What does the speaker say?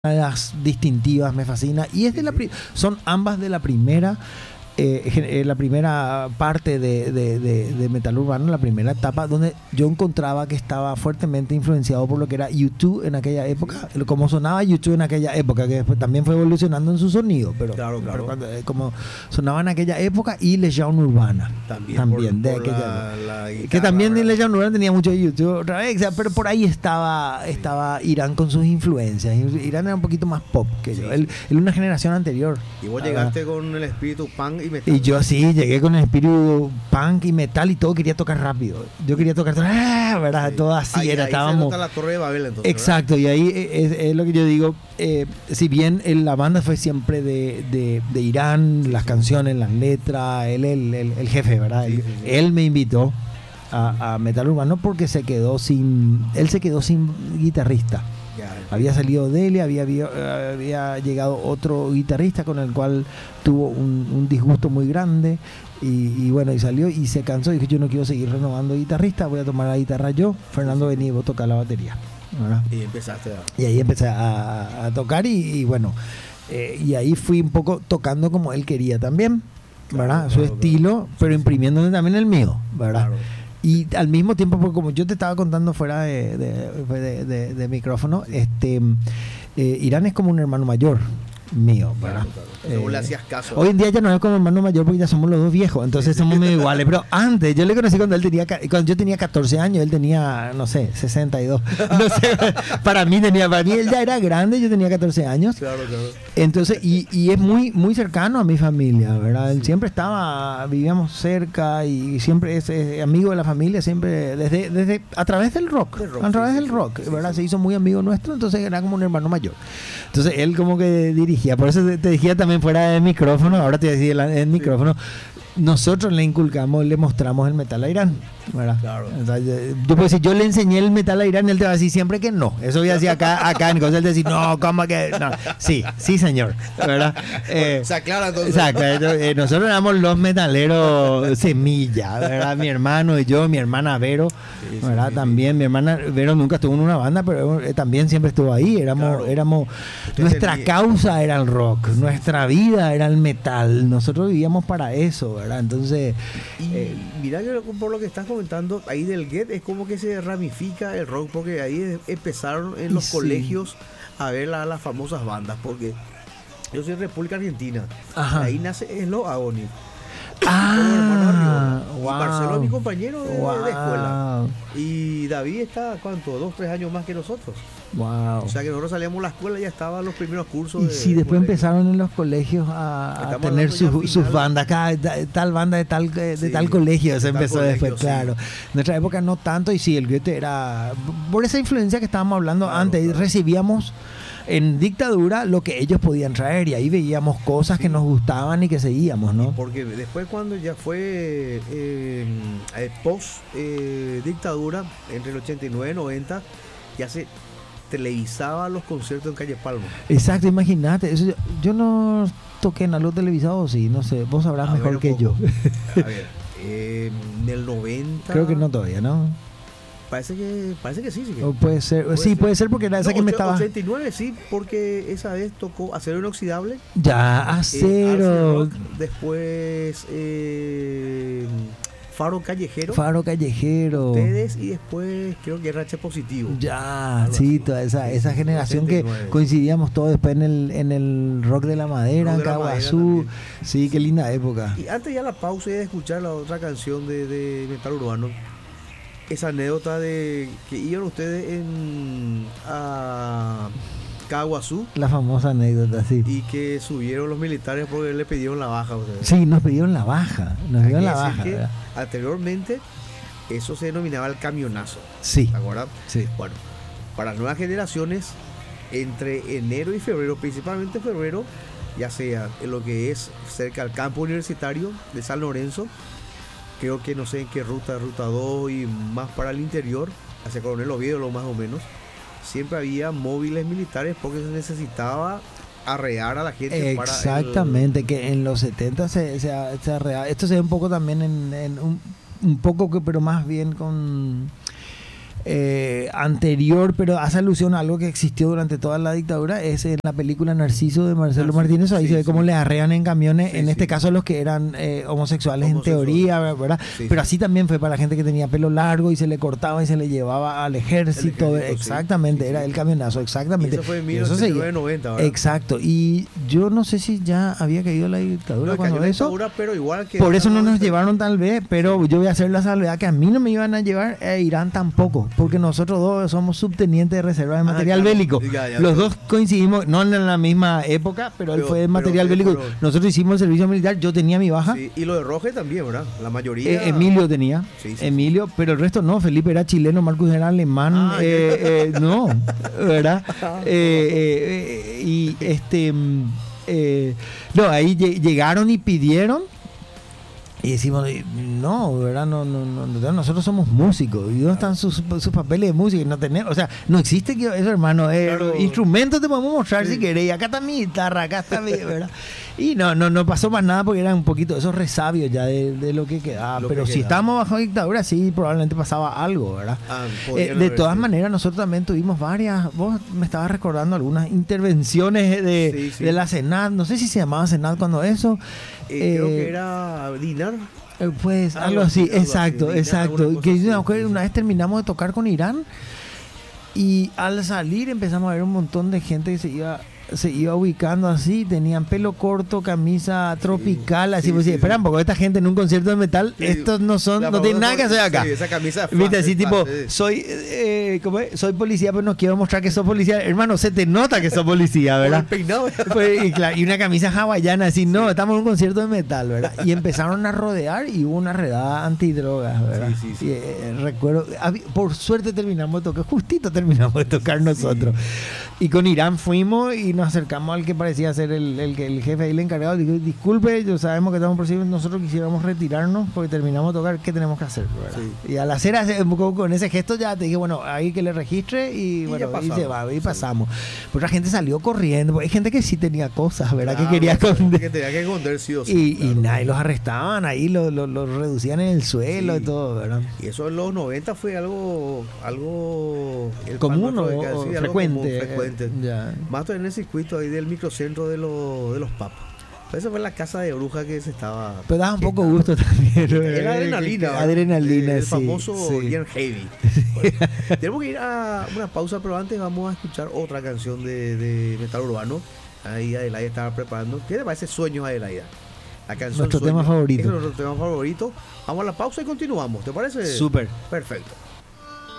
de las distintivas, me fascina. Y es de son ambas de la primera parte de Metal Urbano, la primera etapa, donde yo encontraba que estaba fuertemente influenciado por lo que era YouTube en aquella época, como sonaba YouTube en aquella época, que después también fue evolucionando en su sonido, pero como sonaba en aquella época, y Legión Urbana también de aquella que también Legión Urbana tenía mucho de YouTube otra vez, o sea, pero por ahí estaba Irán con sus influencias. Irán era un poquito más pop que yo, él una generación anterior. Y vos llegaste con el espíritu punk y metal. Y yo sí, llegué con el espíritu punk y metal y todo, quería tocar rápido. Yo quería tocar, ¿verdad? Sí. Todo así era, estábamos. Se nota la Torre de Babel, entonces. Exacto, ¿verdad? Y ahí es lo que yo digo. Si bien la banda fue siempre de Irán, las canciones, las letras, él el jefe, ¿verdad? Sí, sí. Él me invitó a Metal Urbano porque él se quedó sin guitarrista. Había salido de él, había llegado otro guitarrista con el cual tuvo un disgusto muy grande y bueno, y salió y se cansó y dijo: yo no quiero seguir renovando guitarrista, voy a tomar la guitarra yo. Fernando, vení, vos tocar la batería, ¿verdad? Y ahí empecé a tocar y bueno, y ahí fui un poco tocando como él quería también, ¿verdad? Su estilo, pero imprimiéndole también el mío, ¿verdad? Claro. Y al mismo tiempo, porque como yo te estaba contando fuera de micrófono, Irán es como un hermano mayor mío, ¿verdad? Claro. Le hacías caso. Hoy en día ya no es como hermano mayor porque ya somos los dos viejos, entonces somos medio iguales. Pero antes, yo le conocí cuando yo tenía 14 años, él tenía, no sé, 62. No sé, para mí él ya era grande, yo tenía 14 años. Claro. Entonces, y es muy, muy cercano a mi familia, ¿verdad? Él siempre vivíamos cerca y siempre es amigo de la familia, siempre desde a través del rock, ¿verdad? Se hizo muy amigo nuestro, entonces era como un hermano mayor. Entonces él como que dirigía, por eso te decía también fuera del micrófono, ahora te decía en el micrófono, nosotros le mostramos el metal a Irán, ¿verdad? Claro. O sea, yo puedo decir, yo le enseñé el metal a Irán, él te va a decir siempre que no. Eso voy a decir acá en cosas, él te decir, no, ¿cómo que? No. Sí, señor, ¿verdad? Se aclara entonces. Exacto, nosotros éramos los metaleros semilla, ¿verdad? Mi hermano y yo, mi hermana Vero, ¿verdad? Sí. También, mi hermana Vero nunca estuvo en una banda, pero también siempre estuvo ahí. Éramos nuestra causa era el rock, nuestra vida era el metal, nosotros vivíamos para eso, ¿verdad? Entonces, mira que por lo que estás comentando ahí del Get, es como que se ramifica el rock, porque ahí empezaron en los colegios a ver las famosas bandas, porque yo soy de República Argentina. Ajá. Ahí nace Slow Agony. Wow. Y Marcelo es mi compañero de escuela. Y David está, ¿cuánto? 2-3 años más que nosotros. Wow. O sea que nosotros salíamos de la escuela y ya estaban los primeros cursos. Y sí, después empezaron en los colegios a tener sus bandas, tal banda de tal colegio, se empezó después, claro. En nuestra época no tanto, y sí, el Goethe era, por esa influencia que estábamos hablando antes, recibíamos en dictadura lo que ellos podían traer, y ahí veíamos cosas que nos gustaban y que seguíamos, ¿no? Porque después, cuando ya fue post dictadura, entre el 89 y 90, ya se televisaba los conciertos en Calle Palma. Exacto, imagínate, eso yo no toqué en algo televisado, sí, no sé, vos sabrás mejor que yo. A ver, en el 90... Creo que no todavía, ¿no? Parece que sí. Puede ser porque era esa que me estaba... 89 sí, porque esa vez tocó Acero Inoxidable. Ya, Acero. Después Faro Callejero. Ustedes, y después creo que RH Positivo. Ya, sí, toda esa generación 89. Que coincidíamos todos después en el Rock de la Madera, en Caguazú. Sí, qué linda época. Y antes ya la pausa y de escuchar la otra canción de Metal Urbano, esa anécdota de que iban ustedes a Caguazú. La famosa anécdota, sí. Y que subieron los militares porque le pidieron la baja a ustedes. Sí, nos pidieron la baja. Que anteriormente eso se denominaba el camionazo. Sí. ¿Te acuerdas? Sí. Bueno, para las nuevas generaciones, entre enero y febrero, principalmente febrero, ya sea en lo que es cerca al campo universitario de San Lorenzo, creo que no sé en qué ruta 2 y más para el interior, hacia Coronel Oviedo, lo más o menos, siempre había móviles militares porque se necesitaba arrear a la gente. Exactamente, que en los 70 se arreaba. Esto se ve un poco también en un poco, pero más bien con anterior, pero hace alusión a algo que existió durante toda la dictadura, es en la película Narciso de Marcelo Martínez. Ahí se ve cómo le arrean en camiones, en este caso los que eran homosexuales en teoría, ¿verdad? Pero así también fue para la gente que tenía pelo largo y se le cortaba y se le llevaba al ejército. Exactamente, era el camionazo, exactamente. Y eso fue en 1990, ¿verdad? Exacto, y yo no sé si ya había caído la dictadura cuando eso. Dictadura, pero igual que por eso no nos llevaron tal vez, pero yo voy a hacer la salvedad que a mí no me iban a llevar, a Irán tampoco, porque nosotros dos somos subtenientes de reserva de material bélico. Los dos coincidimos, no en la misma época, pero él fue de material bélico. Nosotros hicimos el servicio militar, yo tenía mi baja. Sí, y lo de Roge también, ¿verdad? La mayoría. Emilio tenía, Emilio, pero el resto no. Felipe era chileno, Marcus era alemán, no, ¿verdad? No, ahí llegaron y pidieron. Y decimos, no, ¿verdad? No, nosotros somos músicos. ¿Y dónde están sus papeles de música? No tenemos, o sea, no existe eso, hermano. Claro. Instrumentos te podemos mostrar si querés. Y acá está mi guitarra, acá está mi, ¿verdad? Y no pasó más nada porque eran un poquito esos resabios ya de lo que quedaba. Pero si estábamos bajo dictadura, sí, probablemente pasaba algo, ¿verdad? De todas maneras, nosotros también tuvimos varias, vos me estabas recordando algunas intervenciones de la Senat. No sé si se llamaba Senat cuando eso. Creo que era Dinar. Pues algo así, exacto. Que yo me acuerdo, una vez terminamos de tocar con Irán y al salir empezamos a ver un montón de gente que se iba ubicando así, tenían pelo corto, camisa tropical, así pues esperan un poco, esta gente en un concierto de metal, estos no tienen nada que hacer acá. Esa camisa viste, así tipo, soy policía, pero no quiero mostrar que soy policía. Hermano, se te nota que sos policía, ¿verdad? Peinado. Y una camisa hawaiana, así, no, estamos en un concierto de metal, ¿verdad? Y empezaron a rodear y hubo una redada antidrogas, ¿verdad? Sí. Recuerdo, por suerte terminamos de tocar, justito terminamos de tocar nosotros. Y con Irán fuimos y nos acercamos al que parecía ser el jefe ahí, el encargado. Dijo, disculpe, yo sabemos que estamos por cima, nosotros quisiéramos retirarnos porque terminamos de tocar, ¿qué tenemos que hacer? Sí. Y al hacer un poco con ese gesto ya te dije, bueno, ahí que le registre y bueno, y se va, y pasamos. Pero la gente salió corriendo, hay gente que sí tenía cosas, ¿verdad? Claro, que quería esconder. Que tenía que esconder sí o sí. Y nadie los arrestaban ahí, los reducían en el suelo y todo, ¿verdad? Y eso en los 90 fue algo común o frecuente. Ya. Más en el circuito ahí del microcentro de los papas. Esa fue la casa de bruja que se estaba. Pero daba un poco gusto también. Era adrenalina. Adrenalina, el famoso Ian Heavy. Bueno, tenemos que ir a una pausa, pero antes vamos a escuchar otra canción de metal urbano. Ahí Adelaida estaba preparando. ¿Qué te parece Sueños, Adelaida? La canción nuestro Sueños. tema favorito. Es nuestro tema favorito. Vamos a la pausa y continuamos. ¿Te parece? Súper. Perfecto.